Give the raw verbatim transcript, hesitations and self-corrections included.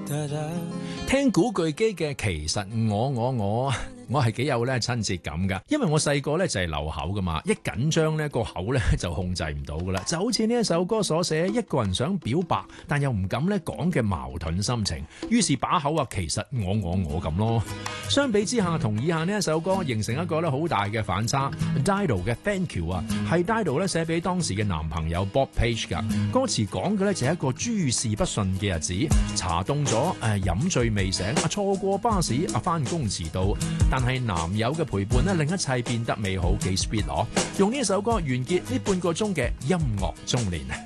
聽古巨基嘅其實我我我我係幾有咧親切感噶，因為我細個咧就係漏口噶嘛，一緊張咧個口咧就控制唔到噶啦，就好似呢一首歌所寫，一個人想表白但又唔敢咧講嘅矛盾心情，於是把口話其實我我我咁咯。相比之下，同以下呢一首歌形成一個咧好大嘅反差。Dido 嘅 Thank You 啊，係 Dido 咧寫俾當時嘅男朋友 Bob Page 噶，歌詞講嘅咧就係一個諸事不順嘅日子，茶凍咗誒，飲醉未醒，啊錯過巴士，啊翻工遲到。但係男友嘅陪伴咧，令一切變得美好，幾 sweet 咯！用呢一首歌完結呢半個鐘嘅音樂中年。